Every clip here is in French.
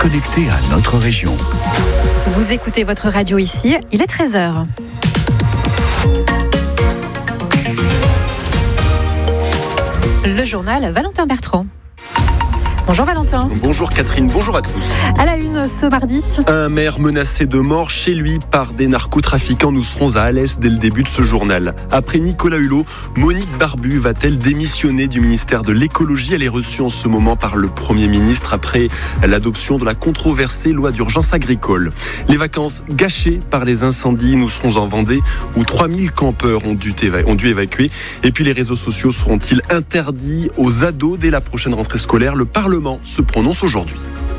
connecté à notre région. Vous écoutez votre radio ici, il est 13h. Le journal Valentin Bertrand. Bonjour Valentin. Bonjour Catherine, bonjour à tous. À la une ce mardi. Un maire menacé de mort chez lui par des narcotrafiquants. Nous serons à Alès dès le début de ce journal. Après Nicolas Hulot, Monique Barbu va-t-elle démissionner du ministère de l'écologie ? Elle est reçue en ce moment par le Premier ministre après l'adoption de la controversée loi d'urgence agricole. Les vacances gâchées par les incendies. Nous serons en Vendée où 3000 campeurs ont dû évacuer. Et puis les réseaux sociaux seront-ils interdits aux ados dès la prochaine rentrée scolaire ? Le Parlement se prononce aujourd'hui.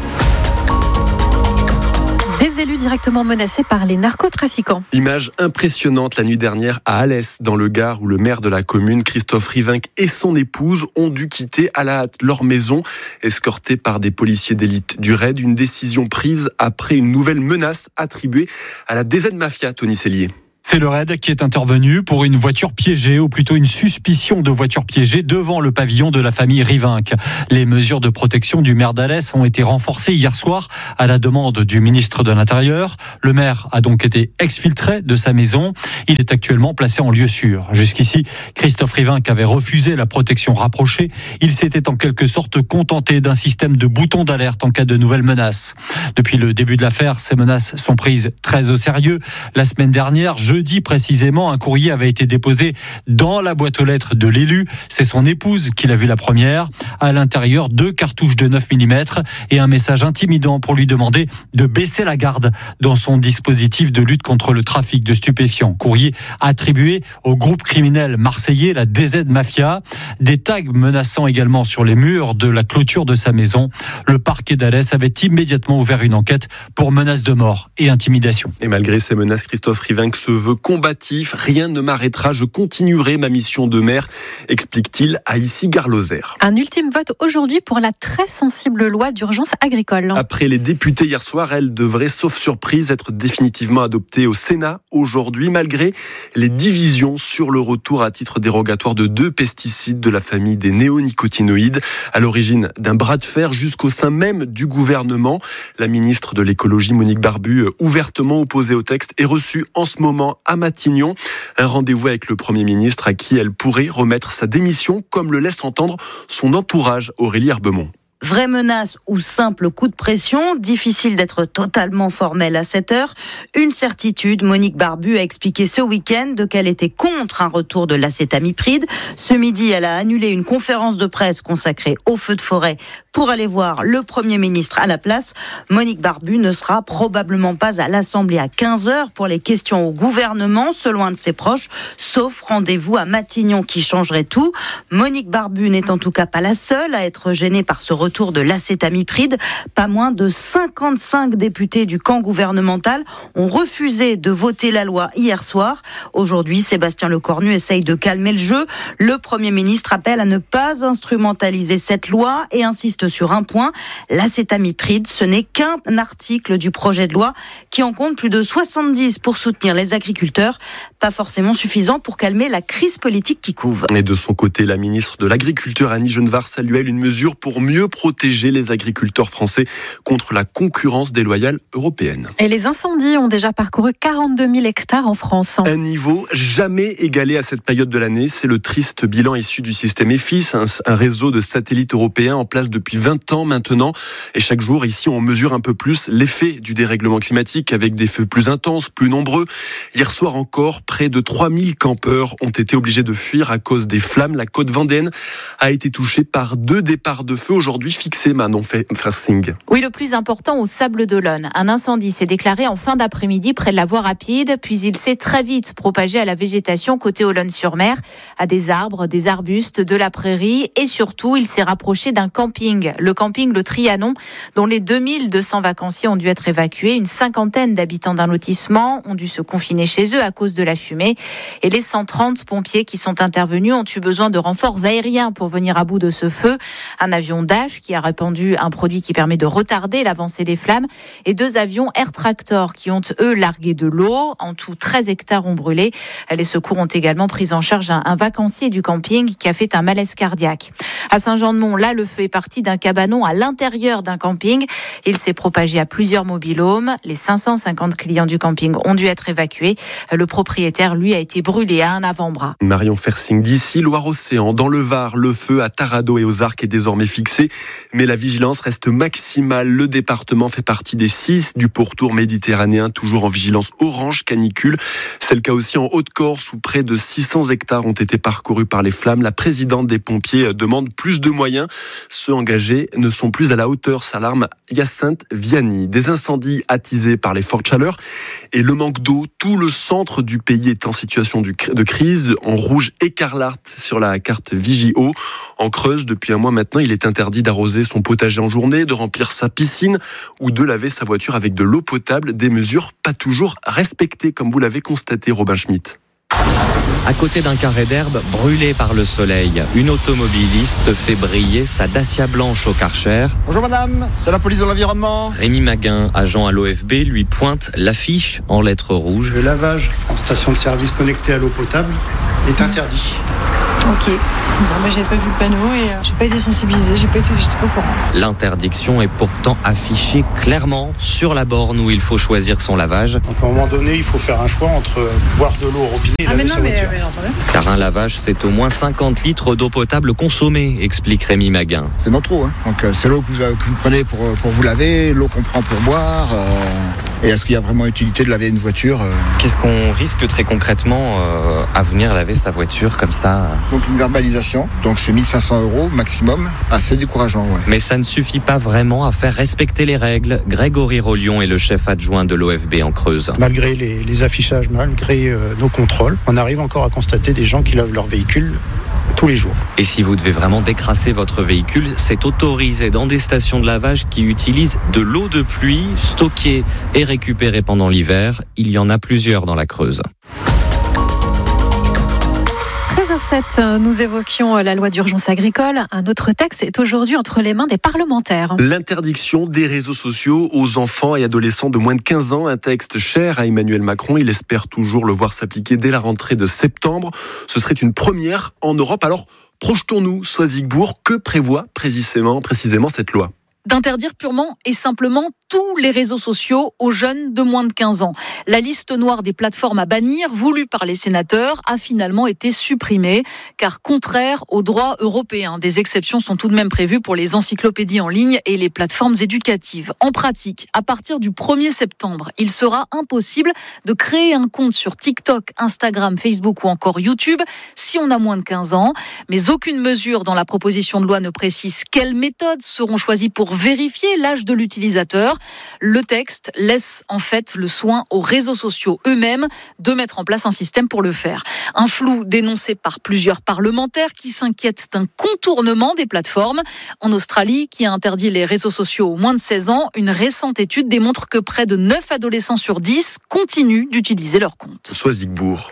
Des élus directement menacés par les narcotrafiquants. Image impressionnante la nuit dernière à Alès, dans le Gard, où le maire de la commune, Christophe Rivinc, et son épouse ont dû quitter à la hâte leur maison, escortés par des policiers d'élite du RAID. Une décision prise après une nouvelle menace attribuée à la DZ Mafia, Tony Sellier. C'est le RAID qui est intervenu pour une voiture piégée, ou plutôt une suspicion de voiture piégée devant le pavillon de la famille Rivinc. Les mesures de protection du maire d'Alès ont été renforcées hier soir à la demande du ministre de l'Intérieur. Le maire a donc été exfiltré de sa maison. Il est actuellement placé en lieu sûr. Jusqu'ici, Christophe Rivinc avait refusé la protection rapprochée. Il s'était en quelque sorte contenté d'un système de boutons d'alerte en cas de nouvelles menaces. Depuis le début de l'affaire, ces menaces sont prises très au sérieux. La semaine dernière, jeudi précisément, un courrier avait été déposé dans la boîte aux lettres de l'élu. C'est son épouse qui l'a vu la première. À l'intérieur, 2 cartouches de 9 mm et un message intimidant pour lui demander de baisser la garde dans son dispositif de lutte contre le trafic de stupéfiants. Courrier attribué au groupe criminel marseillais, la DZ Mafia. Des tags menaçant également sur les murs de la clôture de sa maison. Le parquet d'Alès avait immédiatement ouvert une enquête pour menaces de mort et intimidation. Et malgré ces menaces, Christophe Rivinc se veut combatif. Rien ne m'arrêtera, je continuerai ma mission de maire, explique-t-il à Issy-Gare-Lozère. Un ultime vote aujourd'hui pour la très sensible loi d'urgence agricole. Après les députés hier soir, elle devrait, sauf surprise, être définitivement adoptée au Sénat aujourd'hui, malgré les divisions sur le retour à titre dérogatoire de 2 pesticides de la famille des néonicotinoïdes, à l'origine d'un bras de fer jusqu'au sein même du gouvernement. La ministre de l'écologie, Monique Barbu, ouvertement opposée au texte, est reçue en ce moment à Matignon. Un rendez-vous avec le Premier ministre à qui elle pourrait remettre sa démission, comme le laisse entendre son entourage, Aurélie Herbemont. Vraie menace ou simple coup de pression, difficile d'être totalement formel à cette heure. Une certitude, Monique Barbu a expliqué ce week-end qu'elle était contre un retour de l'acétamipride. Ce midi, elle a annulé une conférence de presse consacrée aux feux de forêt pour aller voir le Premier ministre à la place. Monique Barbu ne sera probablement pas à l'Assemblée à 15h pour les questions au gouvernement, selon un de ses proches, sauf rendez-vous à Matignon qui changerait tout. Monique Barbu n'est en tout cas pas la seule à être gênée par ce retour de l'acétamipride. Pas moins de 55 députés du camp gouvernemental ont refusé de voter la loi hier soir. Aujourd'hui, Sébastien Lecornu essaye de calmer le jeu. Le Premier ministre appelle à ne pas instrumentaliser cette loi et insiste sur un point. L'acétamipride, ce n'est qu'un article du projet de loi qui en compte plus de 70 pour soutenir les agriculteurs. Pas forcément suffisant pour calmer la crise politique qui couve. Et de son côté, la ministre de l'Agriculture, Annie Genevard, salue une mesure pour mieux protéger les agriculteurs français contre la concurrence déloyale européenne. Et les incendies ont déjà parcouru 42 000 hectares en France. Un niveau jamais égalé à cette période de l'année. C'est le triste bilan issu du système EFIS, un réseau de satellites européens en place depuis 20 ans maintenant. Et chaque jour, ici, on mesure un peu plus l'effet du dérèglement climatique avec des feux plus intenses, plus nombreux. Hier soir encore, près de 3000 campeurs ont été obligés de fuir à cause des flammes. La côte vendéenne a été touchée par 2 départs de feu aujourd'hui fixés, Manon Fersing. Oui, le plus important au Sable-d'Olonne. Un incendie s'est déclaré en fin d'après-midi près de la voie rapide, puis il s'est très vite propagé à la végétation côté Olonne-sur-Mer, à des arbres, des arbustes, de la prairie et surtout, il s'est rapproché d'un camping, le camping Le Trianon, dont les 2200 vacanciers ont dû être évacués. Une cinquantaine d'habitants d'un lotissement ont dû se confiner chez eux à cause de la fumée. Et les 130 pompiers qui sont intervenus ont eu besoin de renforts aériens pour venir à bout de ce feu. Un avion Dash qui a répandu un produit qui permet de retarder l'avancée des flammes et 2 avions Air Tractor qui ont, eux, largué de l'eau. En tout, 13 hectares ont brûlé. Les secours ont également pris en charge un vacancier du camping qui a fait un malaise cardiaque. À Saint-Jean-de-Mont, là, le feu est parti d'un cabanon à l'intérieur d'un camping. Il s'est propagé à plusieurs mobil-homes. Les 550 clients du camping ont dû être évacués. Le propriétaire, lui, a été brûlé à un avant-bras. Marion Fersing d'ici, Loire-Océan. Dans le Var, le feu à Tarado et aux Arcs est désormais fixé, mais la vigilance reste maximale. Le département fait partie des 6 du pourtour méditerranéen, toujours en vigilance orange canicule. C'est le cas aussi en Haute-Corse, où près de 600 hectares ont été parcourus par les flammes. La présidente des pompiers demande plus de moyens. Ceux engagés ne sont plus à la hauteur, s'alarme Hyacinthe Vianney. Des incendies attisés par les fortes chaleurs et le manque d'eau. Tout le centre du pays est en situation de crise, en rouge écarlate sur la carte Vigio. En Creuse, depuis un mois maintenant, il est interdit d'arroser son potager en journée, de remplir sa piscine ou de laver sa voiture avec de l'eau potable. Des mesures pas toujours respectées, comme vous l'avez constaté, Robin Schmitt. À côté d'un carré d'herbe brûlé par le soleil, une automobiliste fait briller sa Dacia blanche au Karcher. Bonjour madame, c'est la police de l'environnement. Rémi Maguin, agent à l'OFB, lui pointe l'affiche en lettres rouges. Le lavage en station de service connectée à l'eau potable est interdit. Ok. Bon, mais j'avais pas vu le panneau et j'ai pas été sensibilisée, j'étais pas au courant. L'interdiction est pourtant affichée clairement sur la borne où il faut choisir son lavage. Donc à un moment donné, il faut faire un choix entre boire de l'eau au robinet et laver sa voiture. Car un lavage, c'est au moins 50 litres d'eau potable consommée, explique Rémi Maguin. C'est notre eau, hein. Donc c'est l'eau que vous prenez pour vous laver, l'eau qu'on prend pour boire. Et est-ce qu'il y a vraiment utilité de laver une voiture Qu'est-ce qu'on risque très concrètement à venir laver sa voiture comme ça Donc une verbalisation, donc c'est 1 500 € maximum, assez décourageant. Ouais. Mais ça ne suffit pas vraiment à faire respecter les règles. Grégory Rollion est le chef adjoint de l'OFB en Creuse. Malgré les affichages, malgré nos contrôles, on arrive encore à constater des gens qui lavent leur véhicule tous les jours. Et si vous devez vraiment décrasser votre véhicule, c'est autorisé dans des stations de lavage qui utilisent de l'eau de pluie stockée et récupérée pendant l'hiver. Il y en a plusieurs dans la Creuse. 13h07, nous évoquions la loi d'urgence agricole. Un autre texte est aujourd'hui entre les mains des parlementaires. L'interdiction des réseaux sociaux aux enfants et adolescents de moins de 15 ans. Un texte cher à Emmanuel Macron. Il espère toujours le voir s'appliquer dès la rentrée de septembre. Ce serait une première en Europe. Alors, projetons-nous, Soisigbourg. Que prévoit précisément cette loi ? D'interdire purement et simplement tous les réseaux sociaux aux jeunes de moins de 15 ans. La liste noire des plateformes à bannir, voulue par les sénateurs, a finalement été supprimée, car contraire aux droits européens. Des exceptions sont tout de même prévues pour les encyclopédies en ligne et les plateformes éducatives. En pratique, à partir du 1er septembre, il sera impossible de créer un compte sur TikTok, Instagram, Facebook ou encore YouTube si on a moins de 15 ans. Mais aucune mesure dans la proposition de loi ne précise quelles méthodes seront choisies pour vérifier l'âge de l'utilisateur. Le texte laisse en fait le soin aux réseaux sociaux eux-mêmes de mettre en place un système pour le faire. Un flou dénoncé par plusieurs parlementaires qui s'inquiètent d'un contournement des plateformes. En Australie, qui a interdit les réseaux sociaux aux moins de 16 ans, une récente étude démontre que près de 9 adolescents sur 10 continuent d'utiliser leur compte. Soisigbourg.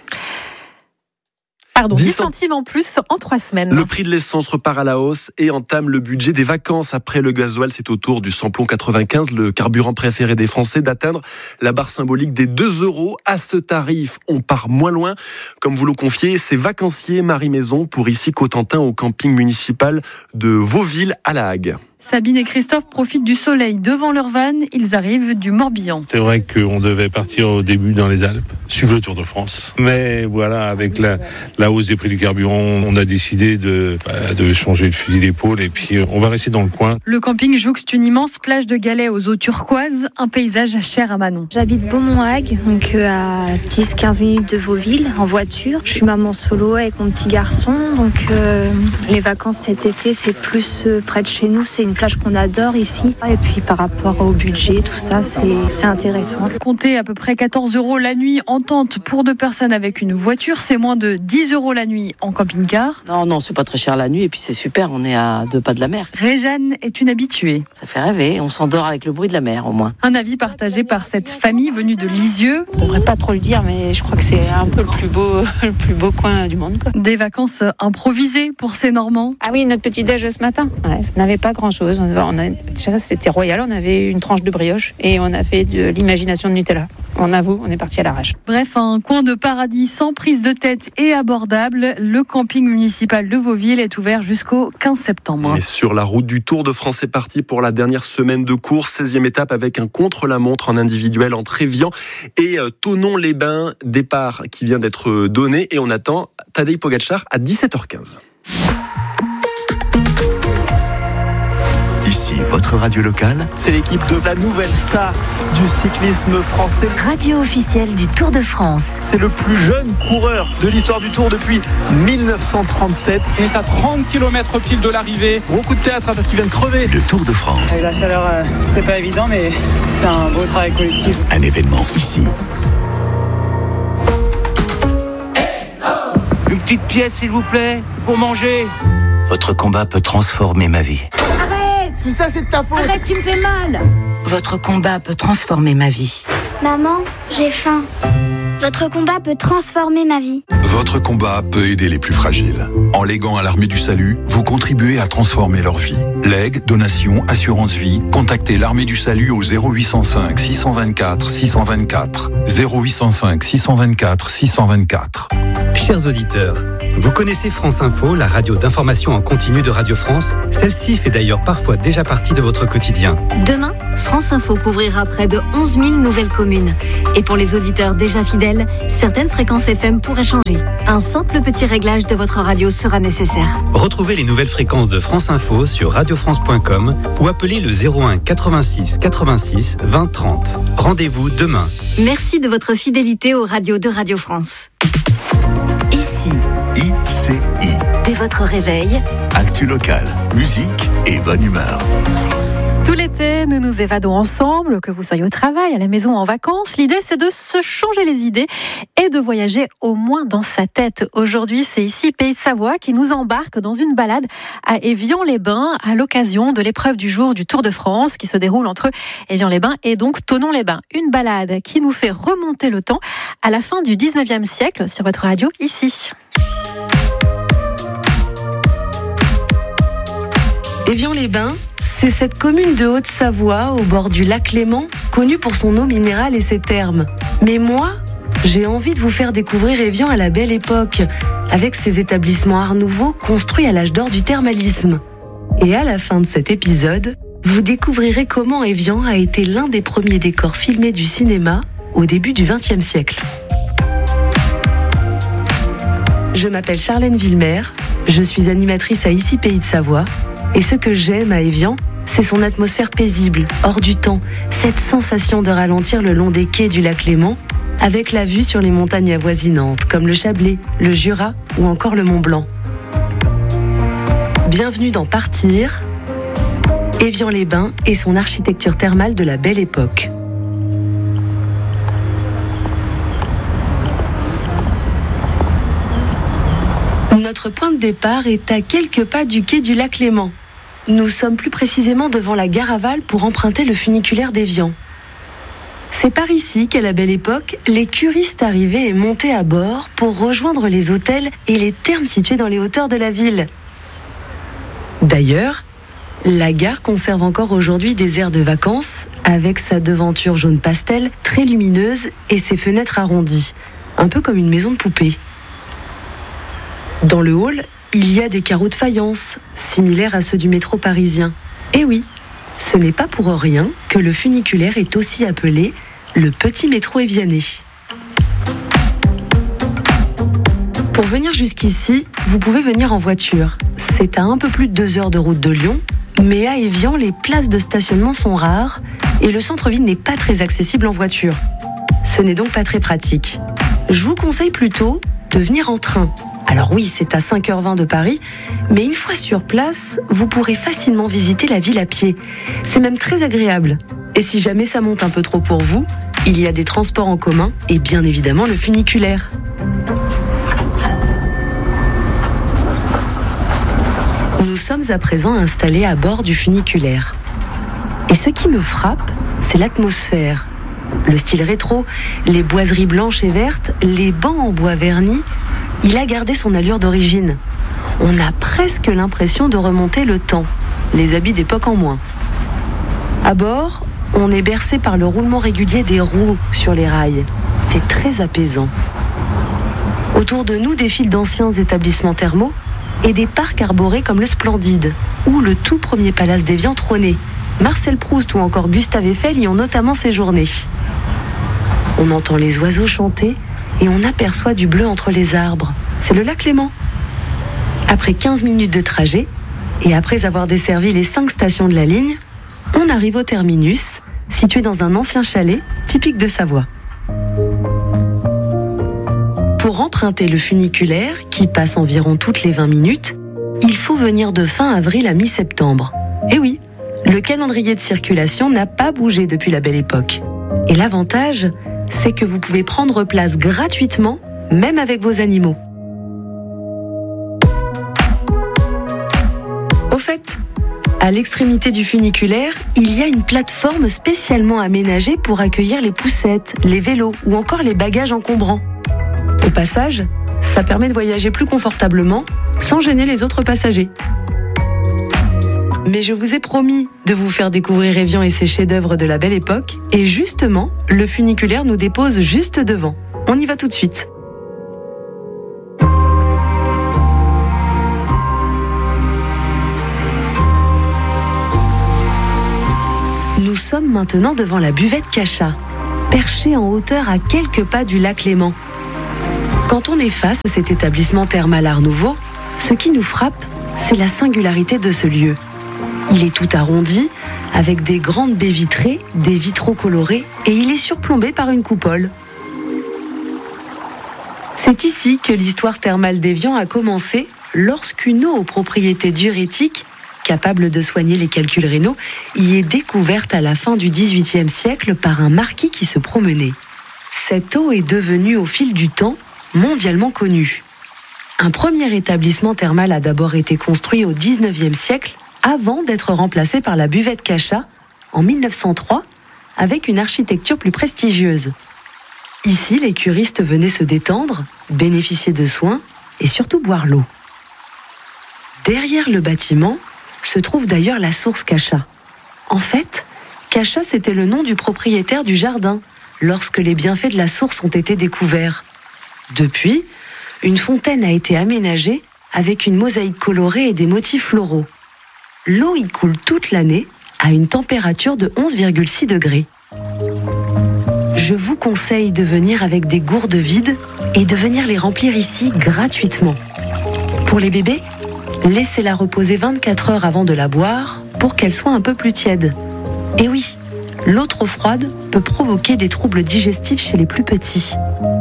10 centimes en plus en 3 semaines. Le prix de l'essence repart à la hausse et entame le budget des vacances. Après le gasoil, c'est au tour du samplon 95, le carburant préféré des Français, d'atteindre la barre symbolique des 2 €. À ce tarif, on part moins loin. Comme vous le confiez, c'est vacancier Marie Maison pour ici Cotentin au camping municipal de Vauville à La Hague. Sabine et Christophe profitent du soleil devant leur van. Ils arrivent du Morbihan. C'est vrai qu'on devait partir au début dans les Alpes, suivre le Tour de France. Mais voilà, avec la hausse des prix du carburant, on a décidé de changer de fusil d'épaule et puis on va rester dans le coin. Le camping jouxte une immense plage de galets aux eaux turquoises, un paysage cher à Manon. J'habite Beaumont-Hague, donc à 10-15 minutes de Vauville, en voiture. Je suis maman solo avec mon petit garçon, donc les vacances cet été, c'est plus près de chez nous, c'est une plage qu'on adore ici. Et puis par rapport au budget, tout ça, c'est intéressant. Comptez à peu près 14 € la nuit en tente pour 2 personnes avec une voiture. C'est moins de 10 € la nuit en camping-car. Non, c'est pas très cher la nuit et puis c'est super, on est à 2 pas de la mer. Réjeanne est une habituée. Ça fait rêver, on s'endort avec le bruit de la mer au moins. Un avis partagé par cette famille venue de Lisieux. Je devrais pas trop le dire, mais je crois que c'est un peu le plus beau coin du monde, quoi. Des vacances improvisées pour ces Normands. Ah oui, notre petit déj ce matin. Ouais, ça n'avait pas grand-chose. Déjà, c'était royal, on avait une tranche de brioche et on a fait de l'imagination de Nutella. on avoue, on est parti à l'arrache. Bref, un coin de paradis sans prise de tête et abordable. Le camping municipal de Vauville est ouvert jusqu'au 15 septembre. Et sur la route du Tour de France, c'est parti pour la dernière semaine de course, 16e étape avec un contre-la-montre en individuel entre Évian et Thonon-les-Bains. Départ qui vient d'être donné et on attend Tadej Pogačar à 17h15. Ici, votre radio locale. C'est l'équipe de la nouvelle star du cyclisme français. Radio officielle du Tour de France. C'est le plus jeune coureur de l'histoire du Tour depuis 1937. On est à 30 km pile de l'arrivée. Gros coup de théâtre parce qu'il vient de crever. Le Tour de France. La chaleur, c'est pas évident, mais c'est un beau travail collectif. Un événement ici. Une petite pièce, s'il vous plaît, pour manger. Votre combat peut transformer ma vie. Tout ça, c'est de ta faute. Arrête, tu me fais mal. Votre combat peut transformer ma vie. Maman, j'ai faim. Votre combat peut transformer ma vie. Votre combat peut aider les plus fragiles. En léguant à l'Armée du Salut, vous contribuez à transformer leur vie. Legs, donations, assurance vie, contactez l'Armée du Salut au 0805 624 624. 0805 624 624. Chers auditeurs, vous connaissez France Info, la radio d'information en continu de Radio France. Celle-ci fait d'ailleurs parfois déjà partie de votre quotidien. Demain, France Info couvrira près de 11 000 nouvelles communes. Et pour les auditeurs déjà fidèles, certaines fréquences FM pourraient changer. Un simple petit réglage de votre radio sera nécessaire. Retrouvez les nouvelles fréquences de France Info sur radiofrance.com ou appelez le 01 86 86 20 30. Rendez-vous demain. Merci de votre fidélité aux radios de Radio France. Ici, ICI. Dès votre réveil, Actu locale, musique et bonne humeur. Tout l'été, nous nous évadons ensemble, que vous soyez au travail, à la maison, en vacances. L'idée, c'est de se changer les idées et de voyager au moins dans sa tête. Aujourd'hui, c'est ici Pays de Savoie qui nous embarque dans une balade à Évian-les-Bains à l'occasion de l'épreuve du jour du Tour de France qui se déroule entre Évian-les-Bains et donc Thonon-les-Bains. Une balade qui nous fait remonter le temps à la fin du 19e siècle sur votre radio ici. Évian-les-Bains, c'est cette commune de Haute-Savoie au bord du lac Léman, connue pour son eau minérale et ses thermes. Mais moi, j'ai envie de vous faire découvrir Évian à la belle époque, avec ses établissements art nouveau construits à l'âge d'or du thermalisme. Et à la fin de cet épisode, vous découvrirez comment Évian a été l'un des premiers décors filmés du cinéma au début du XXe siècle. Je m'appelle Charlène Villemer, je suis animatrice à Ici Pays de Savoie. Et ce que j'aime à Évian, c'est son atmosphère paisible, hors du temps, cette sensation de ralentir le long des quais du lac Léman, avec la vue sur les montagnes avoisinantes, comme le Chablais, le Jura ou encore le Mont Blanc. Bienvenue dans Partir, Évian-les-Bains et son architecture thermale de la belle époque. Notre point de départ est à quelques pas du quai du lac Léman. Nous sommes plus précisément devant la gare aval pour emprunter le funiculaire d'Évian. C'est par ici qu'à la belle époque, les curistes arrivaient et montaient à bord pour rejoindre les hôtels et les thermes situés dans les hauteurs de la ville. D'ailleurs, la gare conserve encore aujourd'hui des aires de vacances avec sa devanture jaune pastel très lumineuse et ses fenêtres arrondies, un peu comme une maison de poupée. Dans le hall, il y a des carreaux de faïence, similaires à ceux du métro parisien. Et oui, ce n'est pas pour rien que le funiculaire est aussi appelé le petit métro évianais. Pour venir jusqu'ici, vous pouvez venir en voiture. C'est à un peu plus de 2 heures de route de Lyon, mais à Évian, les places de stationnement sont rares et le centre-ville n'est pas très accessible en voiture. Ce n'est donc pas très pratique. Je vous conseille plutôt de venir en train. Alors oui, c'est à 5h20 de Paris, mais une fois sur place, vous pourrez facilement visiter la ville à pied. C'est même très agréable. Et si jamais ça monte un peu trop pour vous, il y a des transports en commun et bien évidemment le funiculaire. Nous sommes à présent installés à bord du funiculaire. Et ce qui me frappe, c'est l'atmosphère. Le style rétro, les boiseries blanches et vertes, les bancs en bois verni, il a gardé son allure d'origine. On a presque l'impression de remonter le temps, les habits d'époque en moins. À bord, on est bercé par le roulement régulier des roues sur les rails. C'est très apaisant. Autour de nous défilent d'anciens établissements thermaux et des parcs arborés comme le Splendide ou le tout premier palace d'Évian trôné. Marcel Proust ou encore Gustave Eiffel y ont notamment séjourné. On entend les oiseaux chanter et on aperçoit du bleu entre les arbres. C'est le lac Léman. Après 15 minutes de trajet, et après avoir desservi les 5 stations de la ligne, on arrive au terminus, situé dans un ancien chalet typique de Savoie. Pour emprunter le funiculaire, qui passe environ toutes les 20 minutes, il faut venir de fin avril à mi-septembre. Et oui, le calendrier de circulation n'a pas bougé depuis la Belle Époque. Et l'avantage, c'est que vous pouvez prendre place gratuitement, même avec vos animaux. Au fait, à l'extrémité du funiculaire, il y a une plateforme spécialement aménagée pour accueillir les poussettes, les vélos ou encore les bagages encombrants. Au passage, ça permet de voyager plus confortablement, sans gêner les autres passagers. Mais je vous ai promis de vous faire découvrir Évian et ses chefs-d'œuvre de la Belle Époque, et justement, le funiculaire nous dépose juste devant. On y va tout de suite. Nous sommes maintenant devant la buvette Cachat, perchée en hauteur à quelques pas du lac Léman. Quand on est face à cet établissement thermal Art Nouveau, ce qui nous frappe, c'est la singularité de ce lieu. Il est tout arrondi, avec des grandes baies vitrées, des vitraux colorés, et il est surplombé par une coupole. C'est ici que l'histoire thermale d'Évian a commencé, lorsqu'une eau aux propriétés diurétiques, capable de soigner les calculs rénaux, y est découverte à la fin du XVIIIe siècle par un marquis qui se promenait. Cette eau est devenue au fil du temps mondialement connue. Un premier établissement thermal a d'abord été construit au XIXe siècle avant d'être remplacé par la buvette Cachat en 1903 avec une architecture plus prestigieuse. Ici, les curistes venaient se détendre, bénéficier de soins et surtout boire l'eau. Derrière le bâtiment se trouve d'ailleurs la source Cachat. En fait, Cachat, c'était le nom du propriétaire du jardin lorsque les bienfaits de la source ont été découverts. Depuis, une fontaine a été aménagée avec une mosaïque colorée et des motifs floraux. L'eau y coule toute l'année à une température de 11,6 degrés. Je vous conseille de venir avec des gourdes vides et de venir les remplir ici gratuitement. Pour les bébés, laissez-la reposer 24 heures avant de la boire pour qu'elle soit un peu plus tiède. Et oui, l'eau trop froide peut provoquer des troubles digestifs chez les plus petits.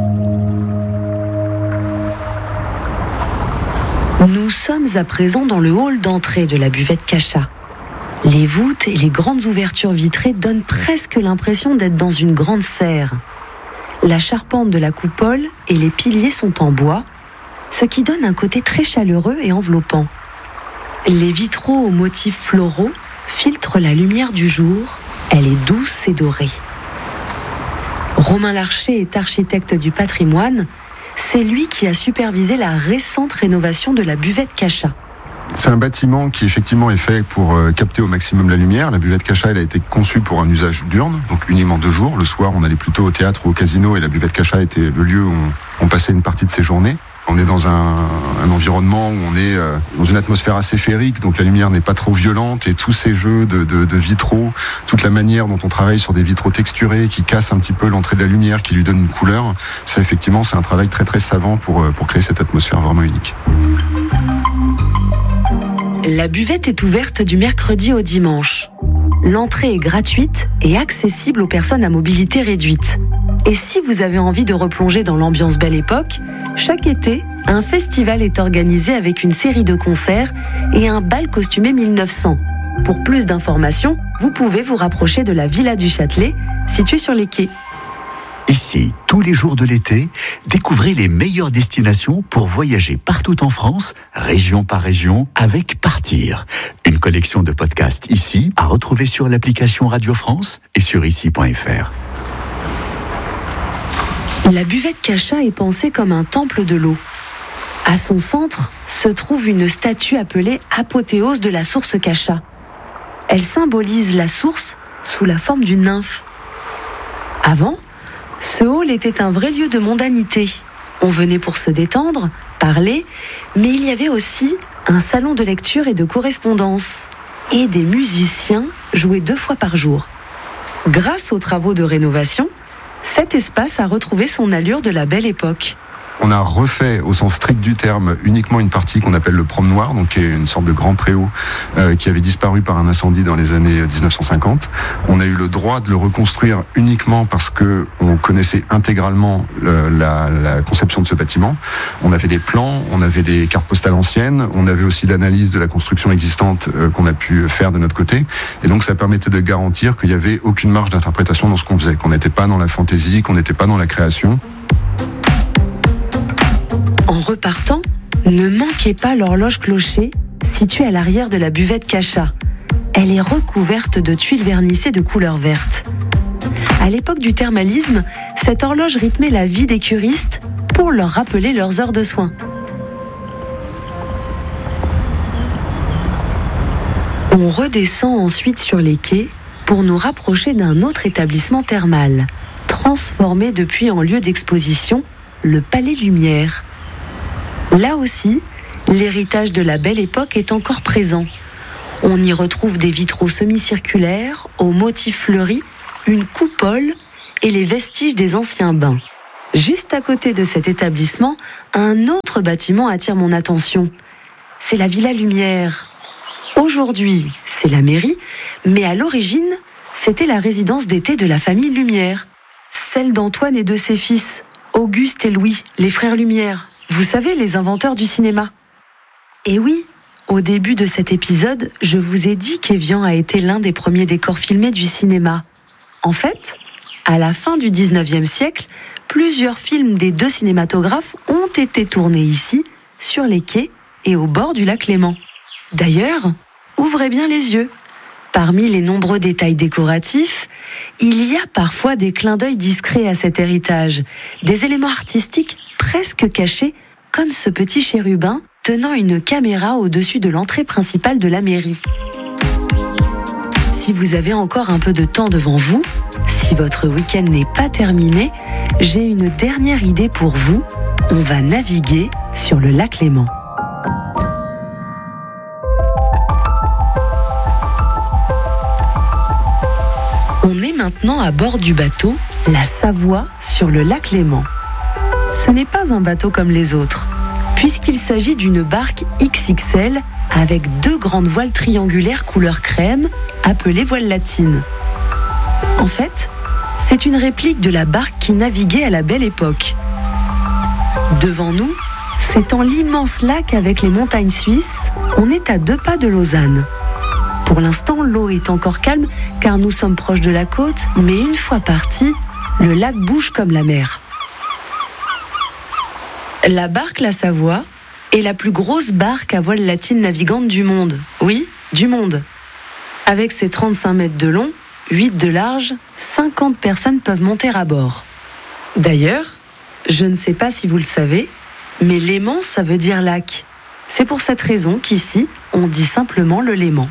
Nous sommes à présent dans le hall d'entrée de la buvette Cachat. Les voûtes et les grandes ouvertures vitrées donnent presque l'impression d'être dans une grande serre. La charpente de la coupole et les piliers sont en bois, ce qui donne un côté très chaleureux et enveloppant. Les vitraux aux motifs floraux filtrent la lumière du jour, elle est douce et dorée. Romain Larcher est architecte du patrimoine. C'est lui qui a supervisé la récente rénovation de la buvette Cachat. C'est un bâtiment qui effectivement est fait pour capter au maximum la lumière. La buvette Cachat, elle a été conçue pour un usage diurne, donc uniquement de jour. Le soir, on allait plutôt au théâtre ou au casino et la buvette Cachat était le lieu où on passait une partie de ses journées. On est dans un environnement où on est dans une atmosphère assez féerique, donc la lumière n'est pas trop violente et tous ces jeux de vitraux, toute la manière dont on travaille sur des vitraux texturés qui cassent un petit peu l'entrée de la lumière, qui lui donnent une couleur, ça effectivement c'est un travail très très savant pour créer cette atmosphère vraiment unique. La buvette est ouverte du mercredi au dimanche. L'entrée est gratuite et accessible aux personnes à mobilité réduite. Et si vous avez envie de replonger dans l'ambiance Belle Époque, chaque été, un festival est organisé avec une série de concerts et un bal costumé 1900. Pour plus d'informations, vous pouvez vous rapprocher de la Villa du Châtelet, située sur les quais. Ici, tous les jours de l'été, découvrez les meilleures destinations pour voyager partout en France, région par région, avec Partir. Une collection de podcasts ici, à retrouver sur l'application Radio France et sur ici.fr. La buvette Cachat est pensée comme un temple de l'eau. À son centre se trouve une statue appelée apothéose de la source Cachat. Elle symbolise la source sous la forme d'une nymphe. Avant, ce hall était un vrai lieu de mondanité. On venait pour se détendre, parler, mais il y avait aussi un salon de lecture et de correspondance. Et des musiciens jouaient 2 fois par jour. Grâce aux travaux de rénovation, cet espace a retrouvé son allure de la belle époque. On a refait, au sens strict du terme, uniquement une partie qu'on appelle le Promenoir, donc qui est une sorte de grand préau qui avait disparu par un incendie dans les années 1950. On a eu le droit de le reconstruire uniquement parce que on connaissait intégralement la conception de ce bâtiment. On avait des plans, on avait des cartes postales anciennes, on avait aussi l'analyse de la construction existante qu'on a pu faire de notre côté. Et donc ça permettait de garantir qu'il n'y avait aucune marge d'interprétation dans ce qu'on faisait, qu'on n'était pas dans la fantaisie, qu'on n'était pas dans la création. En repartant, ne manquez pas l'horloge clocher située à l'arrière de la buvette Cachat. Elle est recouverte de tuiles vernissées de couleur verte. À l'époque du thermalisme, cette horloge rythmait la vie des curistes pour leur rappeler leurs heures de soins. On redescend ensuite sur les quais pour nous rapprocher d'un autre établissement thermal, transformé depuis en lieu d'exposition, le Palais Lumière. Là aussi, l'héritage de la belle époque est encore présent. On y retrouve des vitraux semi-circulaires, aux motifs fleuris, une coupole et les vestiges des anciens bains. Juste à côté de cet établissement, un autre bâtiment attire mon attention. C'est la Villa Lumière. Aujourd'hui, c'est la mairie, mais à l'origine, c'était la résidence d'été de la famille Lumière. Celle d'Antoine et de ses fils, Auguste et Louis, les frères Lumière. Vous savez, les inventeurs du cinéma. Et oui, au début de cet épisode, je vous ai dit qu'Évian a été l'un des premiers décors filmés du cinéma. En fait, à la fin du 19e siècle, plusieurs films des 2 cinématographes ont été tournés ici, sur les quais et au bord du lac Léman. D'ailleurs, ouvrez bien les yeux. Parmi les nombreux détails décoratifs, il y a parfois des clins d'œil discrets à cet héritage, des éléments artistiques presque cachés, comme ce petit chérubin tenant une caméra au-dessus de l'entrée principale de la mairie. Si vous avez encore un peu de temps devant vous, si votre week-end n'est pas terminé, j'ai une dernière idée pour vous. On va naviguer sur le lac Léman. On est maintenant à bord du bateau, la Savoie, sur le lac Léman. Ce n'est pas un bateau comme les autres, puisqu'il s'agit d'une barque XXL avec 2 grandes voiles triangulaires couleur crème, appelées voiles latines. En fait, c'est une réplique de la barque qui naviguait à la belle époque. Devant nous, s'étend l'immense lac avec les montagnes suisses. On est à 2 pas de Lausanne. Pour l'instant, l'eau est encore calme car nous sommes proches de la côte, mais une fois parti, le lac bouge comme la mer. La barque La Savoie est la plus grosse barque à voile latine navigante du monde. Oui, du monde. Avec ses 35 mètres de long, 8 de large, 50 personnes peuvent monter à bord. D'ailleurs, je ne sais pas si vous le savez, mais Léman, ça veut dire lac. C'est pour cette raison qu'ici, on dit simplement le Léman.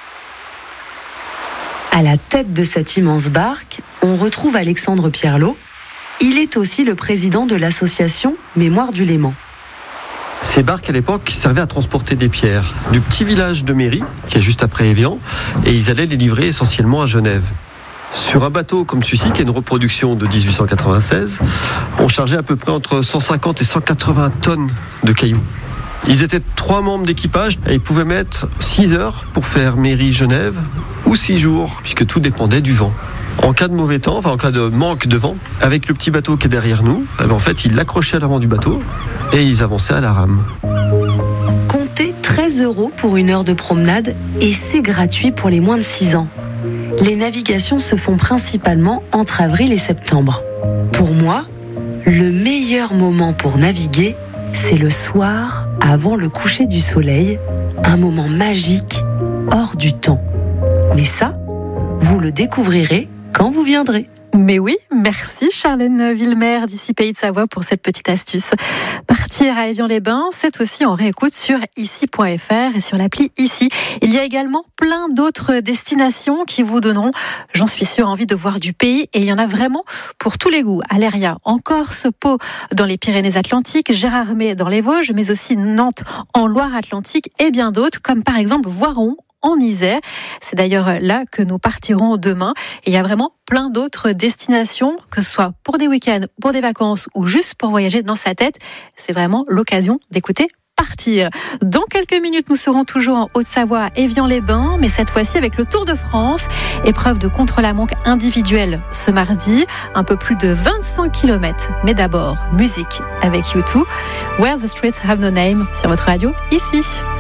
À la tête de cette immense barque, on retrouve Alexandre Pierlot. Il est aussi le président de l'association Mémoire du Léman. Ces barques à l'époque servaient à transporter des pierres du petit village de Méry, qui est juste après Évian, et ils allaient les livrer essentiellement à Genève. Sur un bateau comme celui-ci, qui est une reproduction de 1896, on chargeait à peu près entre 150 et 180 tonnes de cailloux. Ils étaient 3 membres d'équipage et ils pouvaient mettre 6 heures pour faire Méry-Genève ou 6 jours, puisque tout dépendait du vent. En cas de mauvais temps, en cas de manque de vent, avec le petit bateau qui est derrière nous, en fait, ils l'accrochaient à l'avant du bateau et ils avançaient à la rame. Comptez 13 € pour 1 heure de promenade et c'est gratuit pour les moins de 6 ans. Les navigations se font principalement entre avril et septembre. Pour moi, le meilleur moment pour naviguer, c'est le soir avant le coucher du soleil, un moment magique, hors du temps. Mais ça, vous le découvrirez quand vous viendrez. Mais oui, merci Charlène Villemer d'ici Pays de Savoie pour cette petite astuce. Partir à Évian-les-Bains, c'est aussi en réécoute sur ici.fr et sur l'appli Ici. Il y a également plein d'autres destinations qui vous donneront, j'en suis sûre, envie de voir du pays. Et il y en a vraiment pour tous les goûts. Aléria en Corse, Pau dans les Pyrénées-Atlantiques, Gérardmer dans les Vosges, mais aussi Nantes en Loire-Atlantique et bien d'autres, comme par exemple Voiron en Isère. C'est d'ailleurs là que nous partirons demain. Et il y a vraiment plein d'autres destinations, que ce soit pour des week-ends, pour des vacances ou juste pour voyager dans sa tête. C'est vraiment l'occasion d'écouter Partir. Dans quelques minutes, nous serons toujours en Haute-Savoie à Évian-les-Bains, mais cette fois-ci avec le Tour de France. Épreuve de contre-la-montre individuelle ce mardi, un peu plus de 25 km. Mais d'abord, musique avec U2. Where the Streets Have No Name sur votre radio, ici.